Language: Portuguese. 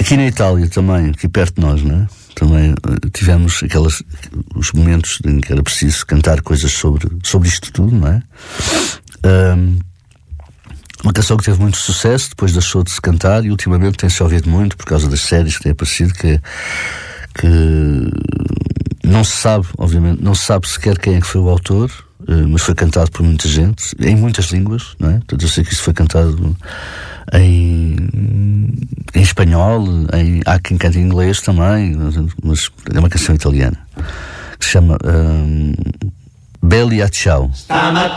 Aqui na Itália também, aqui perto de nós, não é? Também tivemos os momentos em que era preciso cantar coisas sobre isto tudo, não é? Uma canção que teve muito sucesso, depois deixou de se cantar e ultimamente tem-se ouvido muito por causa das séries que têm aparecido, que não se sabe, obviamente, não se sabe sequer quem é que foi o autor, mas foi cantado por muita gente, em muitas línguas, não é? Portanto, eu sei que isso foi cantado em espanhol, há quem canta em inglês também, mas é uma canção italiana que se chama Belli a Ciao.